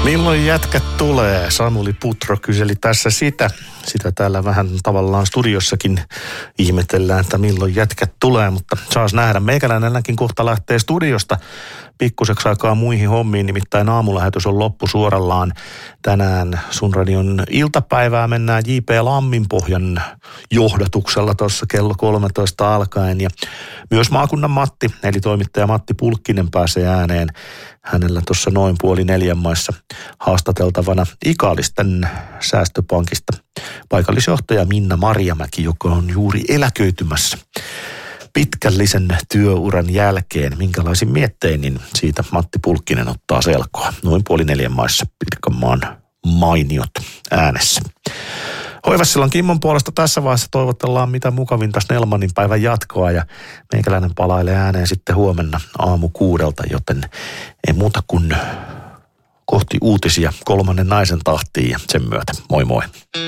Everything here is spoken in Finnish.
Milloin jätkät tulee? Samuli Putro kyseli tässä sitä. Sitä täällä vähän tavallaan studiossakin ihmetellään, että milloin jätkät tulee, mutta saas nähdä. Meikäläinenkin kohta lähtee studiosta pikkuseksi aikaa muihin hommiin, nimittäin aamulähetys on loppusuorallaan. Tänään Sun Radion iltapäivää mennään J.P. Lamminpohjan johdatuksella tuossa kello 13 alkaen. Ja myös maakunnan Matti, eli toimittaja Matti Pulkkinen pääsee ääneen. Hänellä tuossa noin 3:30 maissa haastateltavana Ikalisten säästöpankista paikallisjohtaja Minna Marjamäki, joka on juuri eläköitymässä pitkällisen työuran jälkeen. Minkälaisin miettein, niin siitä Matti Pulkkinen ottaa selkoa. Noin 3:30 maissa Pirkanmaan mainiot äänessä. Hoivassilan Kimmon puolesta tässä vaiheessa toivotellaan mitä mukavinta Snellmanin päivän jatkoa ja meikäläinen palailee ääneen sitten huomenna aamu 6, joten ei muuta kuin kohti uutisia 3 naisen tahtiin ja sen myötä. Moi moi.